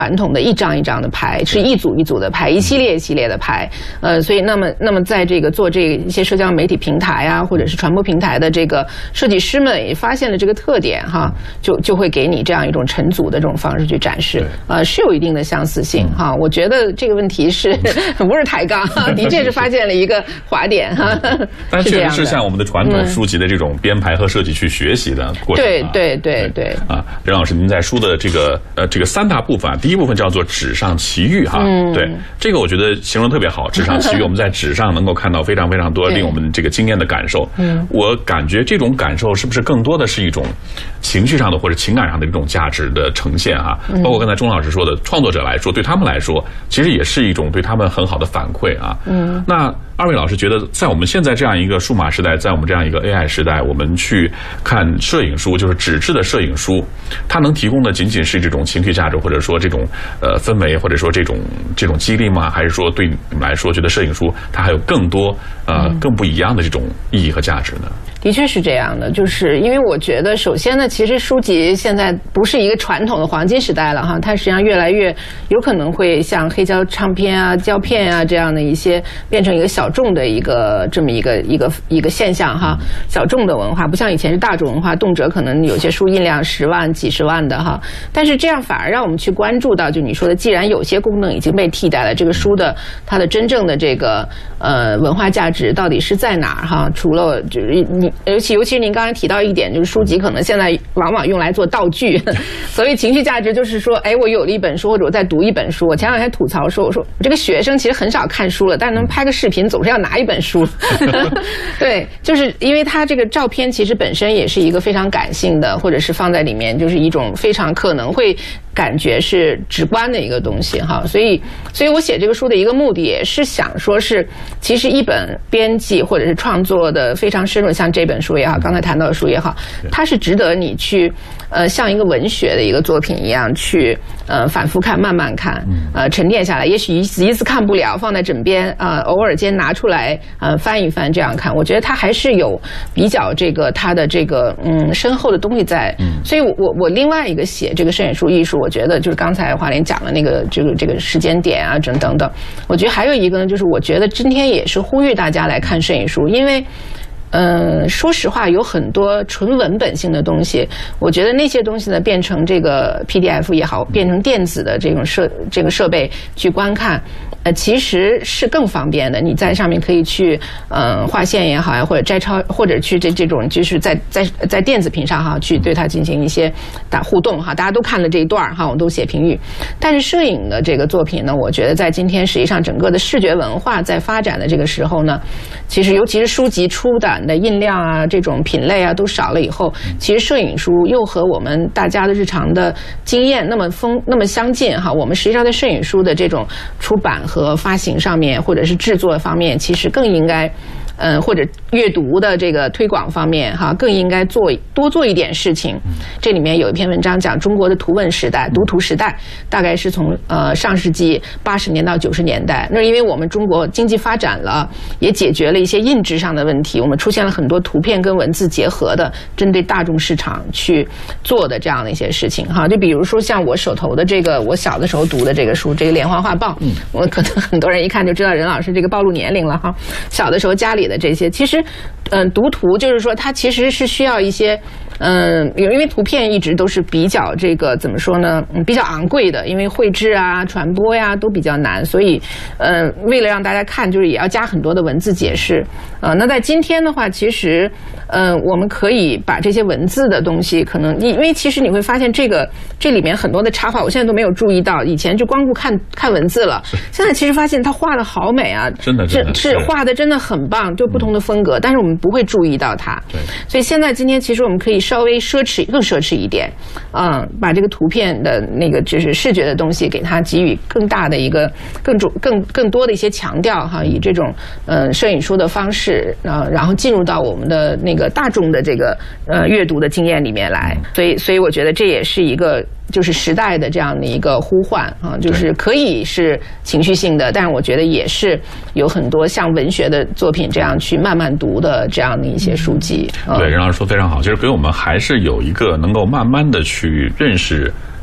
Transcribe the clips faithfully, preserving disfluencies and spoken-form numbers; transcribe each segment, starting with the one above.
传统的一张一张的拍，是一组一组的拍，一系列一系列的拍，呃，所以那么那么在这个做这一些社交媒体平台啊，或者是传播平台的这个设计师们也发现了这个特点哈，就就会给你这样一种成组的这种方式去展示，呃，是有一定的相似性哈。我觉得这个问题是不是抬杠，的确是发现了一个滑点哈。 但确实是向我们的传统书籍的这种编排和设计去学习的过程。 对对对对。 啊，任老师，您在书的这个呃这个三大部分啊，第一部分叫做纸上奇遇哈，嗯、对，这个我觉得形容特别好。纸上奇遇，我们在纸上能够看到非常非常多令我们这个惊艳的感受。嗯，我感觉这种感受是不是更多的是一种情绪上的或者情感上的一种价值的呈现哈？包括刚才钟老师说的，创作者来说，对他们来说，其实也是一种对他们很好的反馈啊。嗯，那二位老师觉得，在我们现在这样一个数码时代，在我们这样一个 A I 时代，我们去看摄影书，就是纸质的摄影书，它能提供的仅仅是这种情绪价值，或者说这种呃氛围，或者说这种这种激励吗？还是说对你们来说，觉得摄影书它还有更多呃更不一样的这种意义和价值呢？ 的确是这样的，就是因为我觉得，首先呢，其实书籍现在不是一个传统的黄金时代了哈，它实际上越来越有可能会像黑胶唱片啊、胶片啊这样的一些变成一个小众的一个这么一个一个一个现象哈，小众的文化不像以前是大众文化，动辄可能有些书印量十万、几十万的哈，但是这样反而让我们去关注到，就你说的，既然有些功能已经被替代了，这个书的它的真正的这个呃文化价值到底是在哪儿哈？除了就是你。尤其尤其是您刚才提到一点，就是书籍可能现在往往用来做道具。所谓情绪价值，就是说，哎，我有了一本书，或者我在读一本书。我前两天吐槽说，我说我这个学生其实很少看书了，但是能拍个视频，总是要拿一本书。对，就是因为它这个照片其实本身也是一个非常感性的，或者是放在里面就是一种非常可能会感觉是直观的一个东西哈。所以，所以我写这个书的一个目的也是想说是，其实一本编辑或者是创作的非常深入，像这本书也好，刚才谈到的书也好，它是值得你去呃像一个文学的一个作品一样去呃反复看、慢慢看，呃沉淀下来。也许一次一次看不了，放在枕边啊、呃，偶尔间拿出来呃翻一翻这样看，我觉得它还是有比较这个它的这个嗯深厚的东西在。所以我我我另外一个写这个摄影书艺术，我觉得就是刚才华莲讲的那个这个这个时间点啊等等等，我觉得还有一个呢，就是我觉得今天也是呼吁大家来看摄影书，因为。嗯，说实话，有很多纯文本性的东西，我觉得那些东西呢，变成这个 P D F 也好，变成电子的这种设这个设备去观看，呃，其实是更方便的。你在上面可以去，嗯，划线也好呀，或者摘抄，或者去这这种就是在在在电子屏上哈，去对它进行一些打互动哈。大家都看了这一段哈，我都写评语。但是摄影的这个作品呢，我觉得在今天实际上整个的视觉文化在发展的这个时候呢，其实尤其是书籍出版的印量啊，这种品类啊都少了以后，其实摄影书又和我们大家的日常的经验那么丰那么相近哈。我们实际上在摄影书的这种出版和发行上面，或者是制作方面，其实更应该。嗯，或者阅读的这个推广方面哈，更应该做多做一点事情。这里面有一篇文章讲中国的图文时代、读图时代，大概是从呃上世纪八十年到九十年代。那因为我们中国经济发展了，也解决了一些印制上的问题，我们出现了很多图片跟文字结合的，针对大众市场去做的这样的一些事情哈。就比如说像我手头的这个，我小的时候读的这个书，这个连环画报，我可能很多人一看就知道任老师这个暴露年龄了哈。小的时候家里的这些，其实，嗯，读图就是说，它其实是需要一些，嗯，因为图片一直都是比较这个怎么说呢，嗯，比较昂贵的，因为绘制啊、传播呀都比较难，所以，嗯，为了让大家看，就是也要加很多的文字解释。呃，那在今天的话，其实，嗯，我们可以把这些文字的东西，可能因为其实你会发现，这个这里面很多的插画，我现在都没有注意到，以前就光顾看看文字了，现在其实发现他画的好美啊， 真的真的是画的真的很棒，就不同的风格，但是我们不会注意到它。对，所以现在今天其实我们可以稍微奢侈，更奢侈一点，嗯，把这个图片的那个就是视觉的东西，给它给予更大的一个更主更更多的一些强调哈，以这种呃摄影书的方式，呃，然后进入到我们的那个大众的这个呃阅读的经验里面来。所以，所以我觉得这也是一个。就是时代的这样的一个呼唤啊，就是可以是情绪性的，但是我觉得也是有很多像文学的作品这样去慢慢读的这样的一些书籍。 对，任老师说非常好，就是给我们还是有一个能够慢慢的去认识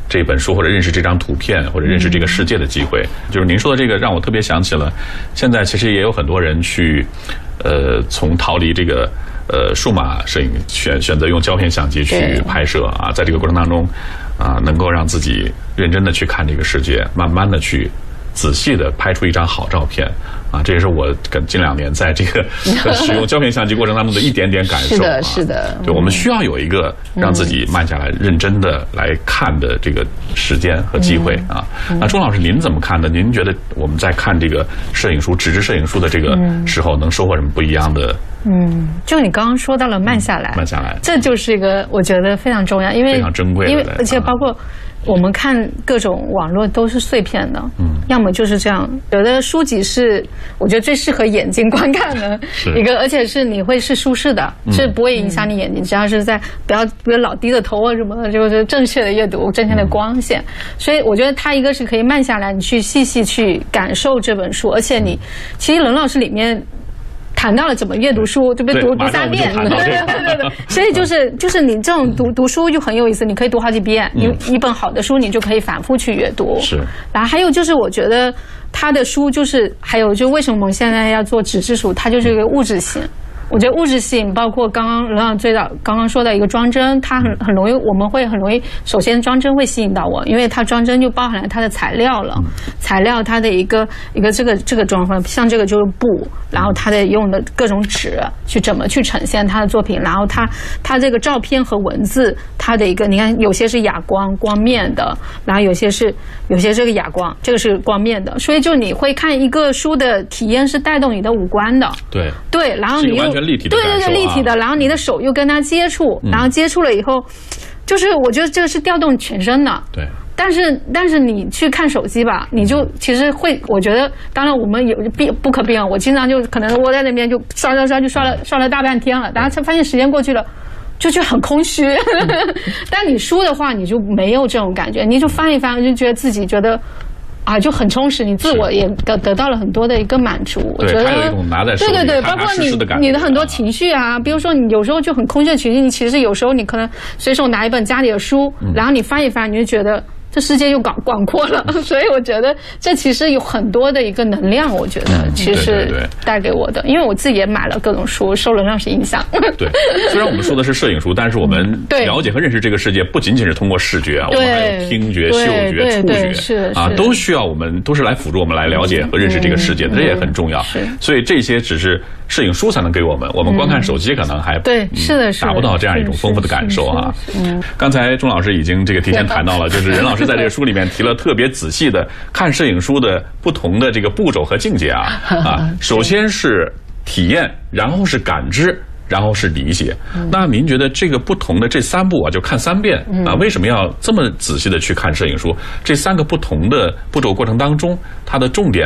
这本书或者认识这张图片或者认识这个世界的机会。就是您说的这个让我特别想起了，现在其实也有很多人去，呃，从逃离这个呃数码摄影选选择用胶片相机去拍摄啊，在这个过程当中啊，能够让自己认真的去看这个世界，慢慢的去仔细的拍出一张好照片啊，这也是我跟近两年在这个使用胶片相机过程当中的一点点感受。 是的，是的。 对，我们需要有一个让自己慢下来、认真的来看的这个时间和机会啊。那钟老师，您怎么看呢？您觉得我们在看这个摄影书、纸质摄影书的这个时候，能收获什么不一样的？ 嗯，就你刚刚说到了慢下来， 慢下来， 这就是一个我觉得非常重要，因为非常珍贵的， 因为而且包括。我们看各种网络都是碎片的，嗯，要么就是这样。有的书籍是我觉得最适合眼睛观看的一个，而且是你会是舒适的，是不会影响你眼睛，只要是在不要不要老低着头啊什么的，就是正确的阅读，正确的光线。所以我觉得它一个是可以慢下来，你去细细去感受这本书，而且你其实冷老师里面。谈到了怎么阅读书，对不对？读读三遍，对对对对。所以就是就是你这种读读书就很有意思，你可以读好几遍。你一本好的书，你就可以反复去阅读。 是。 然后还有就是，我觉得他的书就是还有就为什么我们现在要做纸质书，它就是一个物质性。我觉得物质性包括刚刚冷老最早刚刚说的一个装帧，它很很容易，我们会很容易，首先装帧会吸引到我，因为它装帧就包含了它的材料了，材料它的一个一个这个这个装法，像这个就是布，然后它的用的各种纸去怎么去呈现它的作品，然后它它这个照片和文字，它的一个你看有些是哑光光面的，然后有些是有些这个哑光，这个是光面的，所以就你会看一个书的体验是带动你的五官的， 对对，然后你又。 立体的对对对，立体的，然后你的手又跟它接触，嗯、然后接触了以后，就是我觉得这个是调动全身的。 对。 但是但是你去看手机吧，你就其实会，我觉得，当然我们有避不可避免，我经常就可能窝在那边就刷刷刷就刷了刷了大半天了，然后才发现时间过去了。就觉得很空虚，但你书的话，你就没有这种感觉，你就翻一翻，就觉得自己觉得。啊，就很充实，你自我也得得到了很多的一个满足。我觉得， 还有一种拿在手里对对对，包括你你的很多情绪啊，比如说你有时候就很空虚的情绪，你其实有时候你可能随手拿一本家里的书，嗯、然后你翻一翻，你就觉得。这世界又广广阔了，所以我觉得这其实有很多的一个能量，我觉得其实带给我的，因为我自己也买了各种书，受了那些影响。 对，虽然我们说的是摄影书，但是我们了解和认识这个世界，不仅仅是通过视觉啊，我们还有听觉、嗅觉、触觉， 是啊，都需要我们，都是来辅助我们来了解和认识这个世界的，这也很重要。所以这些只是摄影书才能给我们，我们观看手机可能还对是的，是达不到这样一种丰富的感受啊。嗯，刚才钟老师已经这个提前谈到了，就是任老师。是在这个书里面提了特别仔细的看摄影书的不同的这个步骤和境界啊啊，首先是体验，然后是感知，然后是理解。那您觉得这个不同的这三步啊，就看三遍啊，为什么要这么仔细的去看摄影书？这三个不同的步骤过程当中，它的重点